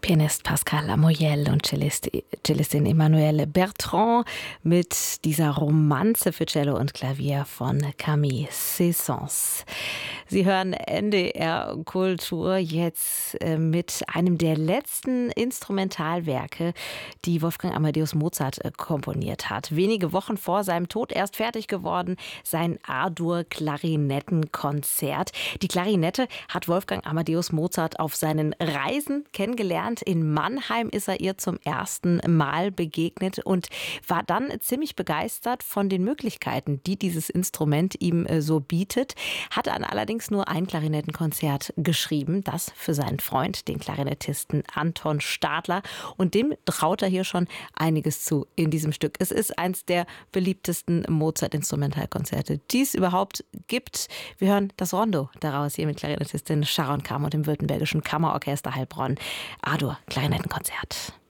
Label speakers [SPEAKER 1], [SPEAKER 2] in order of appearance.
[SPEAKER 1] Pianist Pascal Lamoyel und Cellistin Emmanuelle Bertrand mit dieser Romanze für Cello und Klavier von Camille Saint-Saëns. Sie hören NDR Kultur jetzt mit einem der letzten Instrumentalwerke, die Wolfgang Amadeus Mozart komponiert hat. Wenige Wochen vor seinem Tod erst fertig geworden, sein A-Dur-Klarinettenkonzert. Die Klarinette hat Wolfgang Amadeus Mozart auf seinen Reisen kennengelernt. In Mannheim ist er ihr zum ersten Mal begegnet und war dann ziemlich begeistert von den Möglichkeiten, die dieses Instrument ihm so bietet. Hat dann allerdings nur ein Klarinettenkonzert geschrieben, das für seinen Freund, den Klarinettisten Anton Stadler. Und dem traut er hier schon einiges zu in diesem Stück. Es ist eins der beliebtesten Mozart-Instrumentalkonzerte, die es überhaupt gibt. Wir hören das Rondo daraus hier mit Klarinettistin Sharon Kam und dem Württembergischen Kammerorchester Heilbronn. A-Dur Klarinettenkonzert.